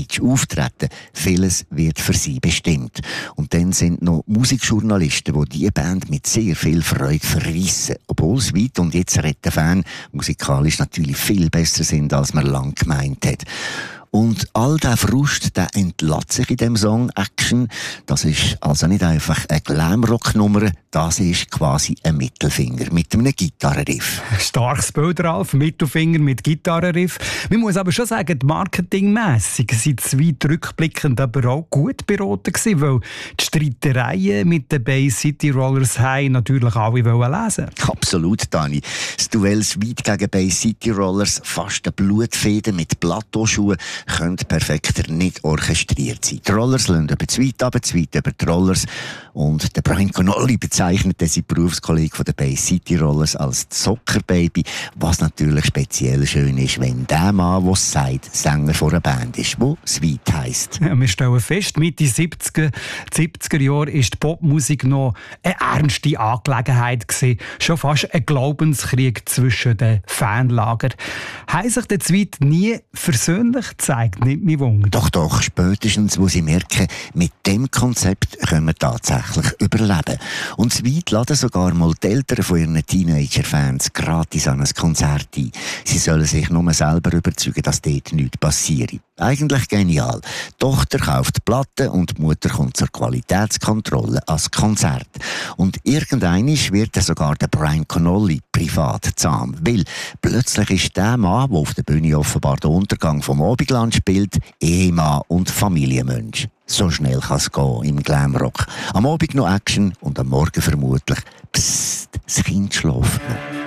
Image, Auftreten, vieles wird für sie bestimmt. Und dann sind noch Musikjournalisten, die diese Band mit sehr viel Freude verrissen, obwohl es weit und jetzt retten Fan musikalisch natürlich viel besser sind, als man lang gemeint hat. Und all der Frust, der entlässt sich in dem Song Action. Das ist also nicht einfach eine Glamrock-Nummer, das ist quasi ein Mittelfinger mit einem Gitarrenriff. Starkes Bild, Ralf. Mittelfinger mit Gitarrenriff. Man muss aber schon sagen, marketingmässig sind sie weit rückblickend aber auch gut beraten gewesen, weil die Streitereien mit den Bay City Rollers haben natürlich alle lesen. Absolut, Dani. Das Duell weit gegen Bay City Rollers, fast eine Blutfehde mit Plateauschuhen, könnte perfekter nicht orchestriert sein. Die Rollers lassen über die Zweit ab, die Zweit über die Rollers. Und der Brian Connolly bezeichnet seinen Berufskollegen von den Bay City Rollers als Zockerbaby, was natürlich speziell schön ist, wenn der Mann, der sagt, Sänger von einer Band ist, die Zweit heisst. Ja, wir stellen fest, Mitte 70er Jahre war die Popmusik noch eine ernste Angelegenheit gewesen. Schon fast ein Glaubenskrieg zwischen den Fanlagern. Haben sich die Zweit nie versöhnlich gezeigt, nicht mehr Wunder. Doch, spätestens, wo sie merken, mit dem Konzept können wir tatsächlich überleben. Und Zweit laden sogar mal die Eltern von ihren Teenager-Fans gratis an ein Konzert ein. Sie sollen sich nur selber überzeugen, dass dort nichts passiert. Eigentlich genial. Die Tochter kauft Platten und die Mutter kommt zur Qualitätskontrolle ans Konzert. Und irgendeinmal wird sogar der Brian Connolly privat zahm. Weil plötzlich ist der Mann, der auf der Bühne offenbar den Untergang vom Abendland spielt, Ehemann und Familienmensch. So schnell kann es gehen im Glamrock. Am Abend noch Action und am Morgen vermutlich, psst, das Kind schläft noch.